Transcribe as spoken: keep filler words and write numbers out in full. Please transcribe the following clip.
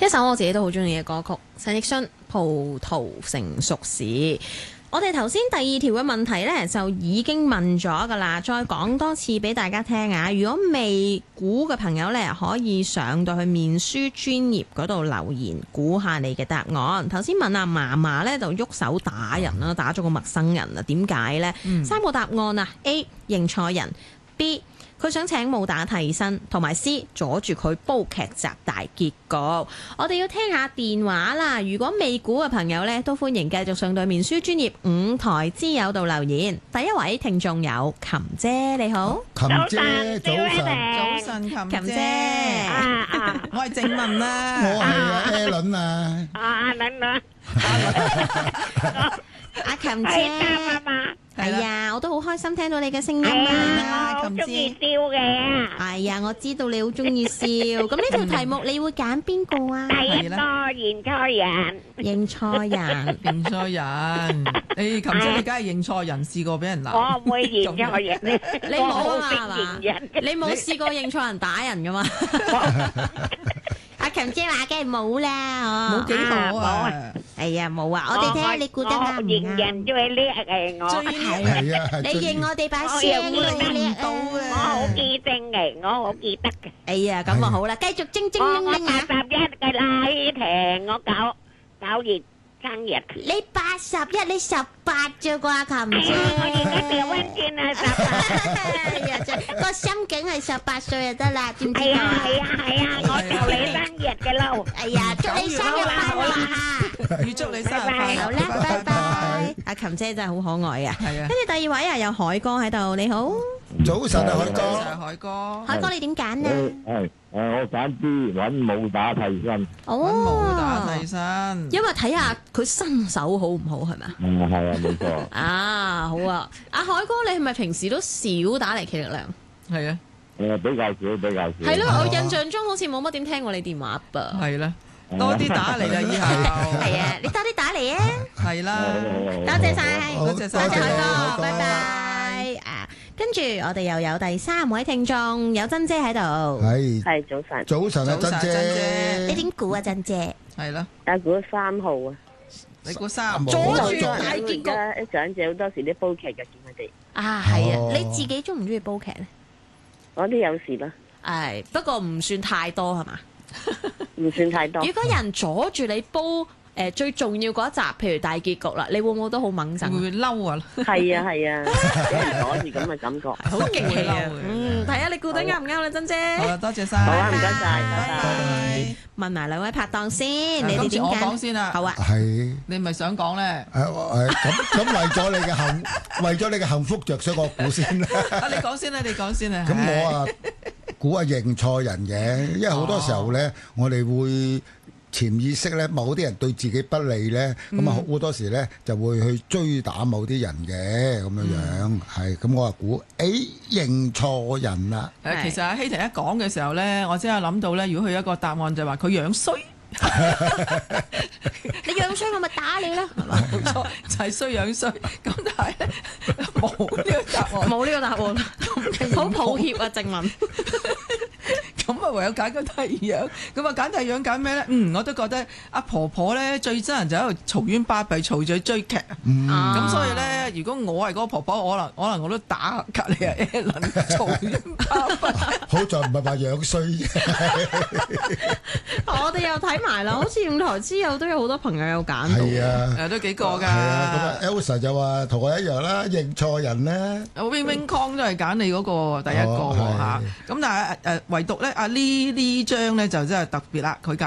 一首我自己都好中意嘅歌曲，陳奕迅《葡萄成熟時》。我哋頭先第二條嘅問題呢，就已經問咗噶啦，再講多次俾大家聽啊！如果未估嘅朋友呢，可以上到去面書專頁嗰度留言，估下你嘅答案。頭先問阿嫲嫲呢，就喐手打人啦，打咗個陌生人啊，點解呢？嗯、三個答案啊 ：A 認錯人 ，B 佢想請武打替身，同埋 C 阻住佢煲劇集大結局。我哋要聽下電話啦。如果未估嘅朋友呢，都歡迎繼續上到面書專頁五台之友度留言。第一位聽眾有琴姐，你好。 琴姐，早晨， 早晨，琴琴姐。 啊啊！我係靜文啦， 我係阿 Alan 啊。 啊，阿倫啊， 阿琴姐。係啊，我都好開心聽到你嘅聲音啊！ 我好中意笑嘅。 係啊，我知道你好中意笑。咁呢條題目你會揀邊個啊？ 第一個認錯人。 認錯人， 認錯人。你琴姐你梗係認錯人，試過俾人鬧。 我唔會認錯人， 你冇啊嘛係嘛？ 人你冇試過認錯人打人噶嘛？阿琴姐話梗係冇啦， 冇幾好啊！ 係啊，冇啊！我哋睇下你估得啱唔認人啱？ 最叻係我。 最係啊， 你認我哋把聲我都又叻到啊！ 我好記性嘅，我好記得嘅。 哎呀，咁啊好啦，繼續精精我我靈靈啊！ 八十一嘅啦，呢題我九九月生日。 你八十一，你十八啫啩，琴姐。 我而家掉翻轉啊，十八。 哎呀，真個心境係十八歲就得啦，知唔知係啊啊？ 係啊係啊，我就你生日嘅咯。 哎呀，祝你生日快樂嚇！ 預祝你生日快樂。 好啦，拜拜。阿琴姐真係好可愛啊！ 係啊跟，住第二位啊，有海哥喺度，你好， 早晨啊，海就哥。 係海哥。 海哥你點揀啊？ 係誒，我揀啲揾武打替身。 揾武打替身。 因為睇下佢身手好唔好係咪啊？ 嗯，係啊，冇錯。 啊，好啊！阿海哥，你係咪平時都少打嚟麒力量？ 係啊， 誒，比較少，比較少。 係咯，我印象中好似冇乜點聽過你電話噃。 係啦，多啲打嚟啦，以後。 係啊，你多啲打嚟啊！ 係啦， 多謝晒， 多謝晒多謝海海哥哥，拜拜啊！跟住我哋又有第三位聽眾，有珍姐喺度。 係係早晨， 早晨啊， 早晨珍姐。 珍姐你點估啊，珍姐？ 係啦， 我估三號啊。 你估三冇阻錯住大結局而家啲長者好多時啲煲劇嘅，見佢哋， 啊，係啊！ 哦你自己中唔中意煲劇咧？ 我啲有時啦， 誒，不過唔算太多係嘛？ 唔算太多。 如果有人阻住你煲誒最重要嗰一集，譬如大結局啦，你會唔會都好猛陣？ 會唔會嬲啊？ 係啊係啊，俾人阻住咁嘅感覺。 好勁氣啊！ 會嬲嘅嗯，睇下你估得啱唔啱啦，珍姐。 好啦，多謝晒。 好啊，唔該晒， 拜拜拜。 拜。 問埋兩位拍檔先，你哋點今次我講揀？ 先啦。 好啊， 係你咪想講咧？ 誒誒，咁咁為咗你嘅幸，為咗你嘅幸福着想，我估先啦。 啊，你講先啦，你講先啦。 咁我啊估啊認錯人嘅，因為好多時候咧，我哋會潛意識咧，某啲人對自己不利咧，咁啊好多時咧就會去追打某啲人嘅咁樣樣，係咁我啊估，誒認錯人啦， 誒，其實阿希婷一講嘅時候咧，我真係諗到咧，如果佢有一個答案就係話佢樣衰， 你樣衰我咪打你啦，係嘛？ 冇錯，就係衰樣衰。咁但係咧冇呢個答案， 冇呢個答案，好抱歉啊，靜文。 咁啊唯有揀個第二樣。咁啊揀第二樣揀咩咧？嗯，我都覺得阿婆婆咧最憎人就喺度嘈冤巴閉，嘈住追劇啊。咁所以咧，如果我係嗰個婆婆，可能可能我都打隔離啊 Alan 嘈冤巴閉。 好在唔係話樣衰啫。 我哋又睇埋啦，好似五台之友都有好多朋友有揀到。 係啊， 誒都幾個㗎。 係啊，咁啊 Elsa 就話同我一樣啦，認錯人咧。 阿 Wing Wing Kong 都係揀你嗰個第一個喎哦嚇。咁但係誒唯獨咧阿呢呢張咧就真係特別啦，佢揀